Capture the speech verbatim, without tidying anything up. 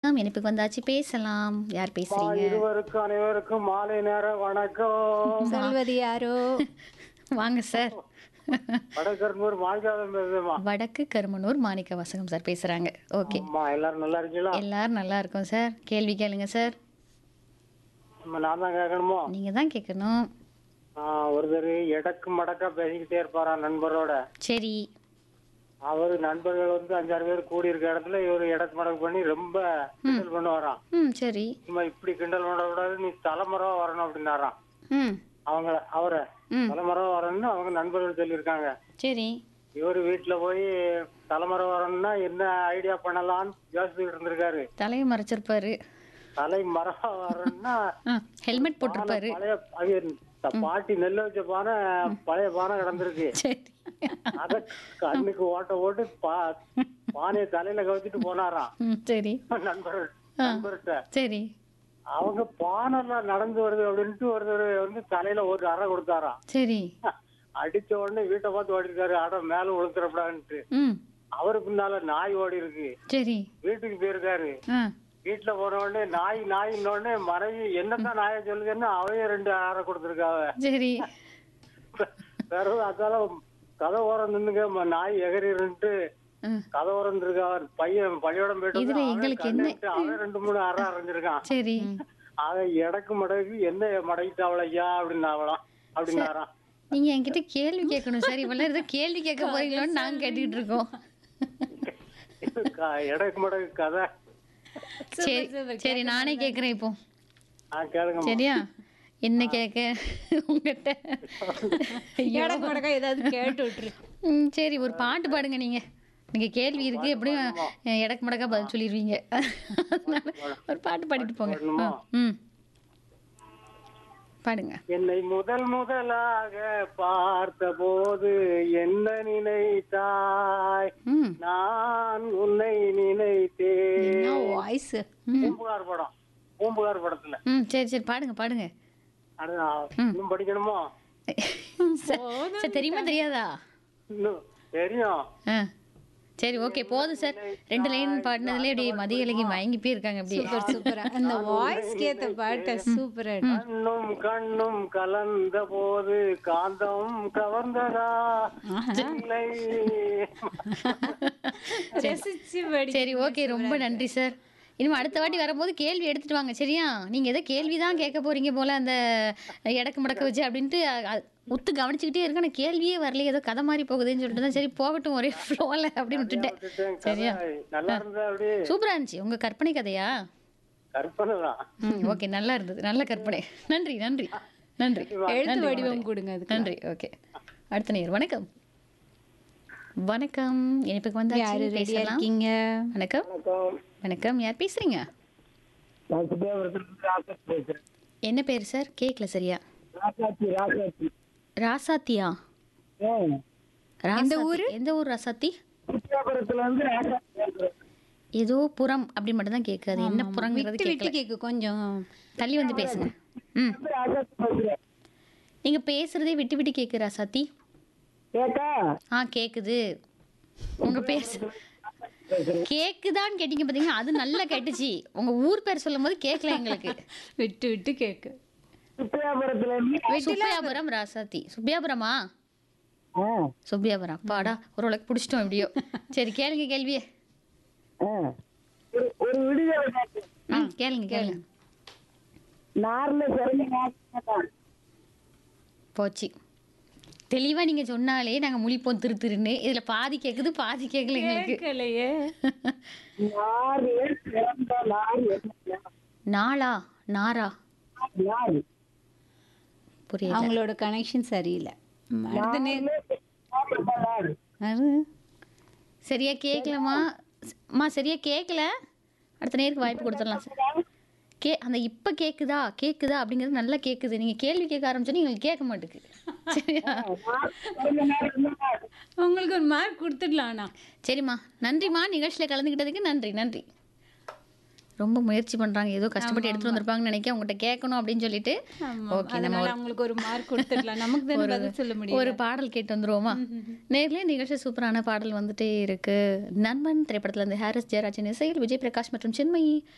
வணக்கம். இணைப்புக்கு வந்தாச்சு, பேசலாம். யார் மா பேசுறீங்க? இருவருக்கும் அனைவருக்கும் மாலை நேர வணக்கம். சொல்வது யாரோ? வாங்க சார். வடகர்னூர் மாளிகாவரம் பேசுமா. வடக்கு கருமனூர் மாணிக்க வாசகம் சார் பேசுறாங்க. ஓகே, அம்மா எல்லாரும் நல்லா இருக்கீங்களா? எல்லாரும் நல்லா இருக்கோம் சார். கேள்வி கேளுங்க சார். நம்ம நான் தான் கேட்கணுமோ? நீங்க தான் கேட்கணும். ஆ, ஒருத்தர் எடக்கு மடக்கா பேசிக்கிட்டே இருப்பாரா நண்பரோட. சரி. அவரு நண்பர்கள் வந்து அஞ்சாறு பேர் கூடி இருக்க இடத்துல இவரு எடக்கு மடக்கு பண்ணி ரொம்ப கிண்டல் பண்ணுவாராம். ம் சரி. சும்மா இப்படி கிண்டல் பண்ணக்கூடாது, நீ தலைமுறை வரணும் அப்படின்னாராம். ம் அவங்க அவரை ம் தலைமுறை வரணும்னு அவங்க நண்பர்கள் சொல்லியிருக்காங்க. சரி. இவரு வீட்டுல போய் தலைமுறை வரணும்னா என்ன ஐடியா பண்ணலாம்னு யோசிச்சுட்டு இருந்திருக்காரு. தலையை மறைச்சிருப்பாரு. தலை மரம் வரணும்னா ஹெல்மெட் போட்டிருப்பாரு. பழைய அது த- பாட்டி நெல்ல வச்ச பானை, பழைய பானை கிடந்திருக்கு. சரி. அத கண்ணுக்கு ஓட்ட ஓட்டு பா பானைய தலையில கவச்சிட்டு போனாராம் ம் சரி. நண்பர் நண்பர்கிட்ட. சரி. அவங்க பானைலாம் நடந்து வருது அப்படின்ட்டு ஒருத்தர் வந்து தலையில ஒரு அறை கொடுத்தாராம். சரி. அடிச்ச உடனே வீட்டை பார்த்து ஓடி இருக்காரு, அட மேல விழுந்துடப்படான்ட்டு. ம் அவரு பின்னால நாய் ஓடி இருக்கு. சரி. வீட்டுக்கு போயிருக்காரு. ஆ வீட்டுல போன உடனே நாய் நாயின்ன உடனே மனைவி என்னதான் நாய சொல்லுதுன்னு அவைய ரெண்டு அறை கொடுத்துருக்காவ. சரி. வேற அதால கதை ஓரம் நின்னுங்க ம- நாய் எகறிட்டு ம் கதை ஓரம் இருக்கா. பையன் பள்ளியோடம் போயிட்டு இதுல வந்து அவன் எங்களுக்கு கண்ணு என்ன- விட்டு அவன் ரெண்டு மூணு அறை அரைஞ்சிருக்கான். சரி. அவன் எடக்கு மடக்கு என்ன மடக்கிட்டாவளையா அப்படின்னு அவளாம் அப்படின்னாராம். நீங்க என்கிட்ட கேள்வி கேட்கணும் சார். இவ்வளவு ஏதோ கேள்வி கேட்க போறீங்களோன்னு நாங்க கேட்டுக்கிட்டு இருக்கோம். க- எடக்கு மடக்கு கதை. சரி சரி, நானே கேக்குறேன் இப்போ. ஆ கேளுங்க. சரியா? என்ன கேட்க உங்ககிட்ட? ஐயோ. எடக்கு மடக்கா ஏதாவது கேட்டு விட்டுரு. ம், சரி, ஒரு பாட்டு பாடுங்க நீங்க. நீங்க கேள்வி இருக்கு, எப்படியும் அஹ், எடக்கு மடக்கா பதில் சொல்லிடுவீங்க. அதனால ஒரு பாட்டு பாடிட்டு போங்க. பாடணுமா? ம் பாடுங்க. என்னை முதல் முதலாக பார்த்த போது என்ன நினைத்தாய், ம் நான் உன்னை நினைத்தேன். என்ன வாய்ஸ்? பூம்புகார் படம், பூம்புகார் படத்துல. ம் சரி சரி, பாடுங்க பாடுங்க. அதான் இன்னும் படிக்கணுமோ? சார் சார், தெரியுமா தெரியாதா? இன்னும் தெரியும். ஆ சரி, ஓகே, போதும் சார். ரெண்டு லைன் பாடினதுல அப்படியே மதிய இலகி மயங்கி போயிருக்காங்க அப்படியே. சூப்பர் சூப்பரா. அந்த வாய்ஸ் கேத்த பாட்ட சூப்பரா. கண்ணும் கண்ணும் கலந்த போது காந்தம் கவர்ந்ததா இல்லை. ரசிச்சு படி. சரி, ஓகே, ரொம்ப நன்றி சார். இனிமே அடுத்த வாட்டி வரும்போது கேள்வி எடுத்துட்டு வாங்க, சரியா? நீங்க ஏதோ கேள்விதான் கேட்க போறீங்க போல, அந்த எடக்கு மடக்க வச்சு அப்படின்ட்டு அ- உத்து கவனிச்சுக்கிட்டே இருக்க. நான் கேள்வியே வரலையே, ஏதோ கதை மாதிரி போகுதுன்னு சொல்லிட்டு தான் சரி போகட்டும் ஒரே ஃப்ளோல அப்படின்னு விட்டுட்டேன். விட்டுட்டேன். சரியா? கதை நல்லா இருந்தா அப்படியே சூப்பரா இருந்துச்சு. உங்க கற்பனை கதையா? கற்பனை தான். ம் ஓகே, நல்லா இருந்தது, நல்ல கற்பனை. நன்றி நன்றி நன்றி. எழுத்து நன்றி, வடிவம் நன்றி. கொடுங்க அதுக்கு. நன்றி. ஓகே, அடுத்த நேர். வணக்கம். வணக்கம், இணைப்புக்கு யாரு வந்தாச்சு, ரெடியா பேசலாம். இருக்கீங்க? வணக்கம். வணக்கம். வணக்கம், யார் பேசுறீங்க? நான் சுப்பிரமணியத்துல ராசாத்தி பேசுறேன். என்ன பேர் சார்? கேட்கல சரியா. ராசாத்தி ராசாத்தி. ராசாத்தியா? ஆ. ராசாத்தி. ஊரு? எந்த ஊர் ராசாத்தி? சுப்பிரமணியத்துல வந்து ராசாத்தி பேசுறேன். ஏதோ புறம் அப்படி மட்டும் தான் கேட்காது. என்ன ஆமா, புறங்கிறது விட்டு விட்டு கேட்கல. கேக்கு கொஞ்சம். தள்ளி வந்து பேசுங்க. ம் ராசாத்தி பேசுறேன். நீங்க பேசுறதே விட்டு விட்டு கேக்கு ராசாத்தி. கேட்டா ஆ கேக்குது. உங்க பேச கேக்குதான்னு கேட்டீங்க பாத்தீங்க, அது நல்லா கேட்டுச்சு. உங்க ஊர் பேர் சொல்லும் போது கேட்கல எங்களுக்கு. விட்டு விட்டு கேக்கு. சுப்பிரமணியத்துல இருந்து சுப்பியாபுரம் ராசாத்தி. சுப்பியாபுரமா? ஆ. சுப்பியாபுரம். அப்பாடா, ஒரு உலக பிடிச்சிட்டோம் எப்படியோ. சரி, கேளுங்க கேள்வியே. ஆ. ஒரு- ஒரு விடுதலை காட்டு. ஆ கேளுங்க கேளுங்க. நார்ல சிறந்த நாட்டு. போச்சு. தெளிவா நீங்க சொன்னாலே நாங்க முழிப்போம் திரு திருன்னு. இதுல பாதி கேக்குது, பாதி கேட்கல எங்களுக்கு. கேட்கலையே. நார்ல சிறந்த நார் என்ன? நாளா நாரா? நார். புரியல. அவங்களோட கனெக்ஷன் சரியில்லை. ம், அடுத்த நே- சிறந்த நார். அது சரியா கேட்கலமா? அம்மா சரியா கேட்கல. அடுத்த நேருக்கு வாய்ப்பு கொடுத்துடலாம் சார். கே அந்த இப்ப கேக்குதா கேக்குதா அப்படிங்கிறது நல்லா கேக்குது. நீங்க கேள்வி கேட்க ஆரம்பிச்சோன்னே எங்களுக்கு கேட்க மாட்டேங்குது. சரியா? நார் சிறந்த நார் என்ன நார்? உங்களுக்கு ஒரு மார்க் கொடுத்துடலாம்ண்ணா. சரிம்மா, நன்றிம்மா. நிகழ்ச்சியில கலந்துக்கிட்டதுக்கு நன்றி நன்றி. ரொம்ப முயற்சி பண்றாங்க, ஏதோ கஷ்டப்பட்டு எடுத்துட்டு வந்திருப்பாங்கன்னு நினைக்க உங்ககிட்ட கேட்கணும் அப்படின்னு சொல்லிட்டு. ஆமா, ஓகே, நம்ம அதனால ஒரு- அவங்களுக்கு ஒரு மார்க் கொடுத்துடலாம். நமக்கு தானே ஒரு- பதில் சொல்ல முடியும். ஒரு பாடல் கேட்டு வந்துருவோமா? நேர்லயே நிகழ்ச்சி சூப்பரான பாடல் வந்துட்டே இருக்கு. நண்பன் திரைப்படத்துல இருந்து ஹாரிஸ் ஜெயராஜன் இசையில் விஜய் பிரகாஷ் மற்றும் சின்மயி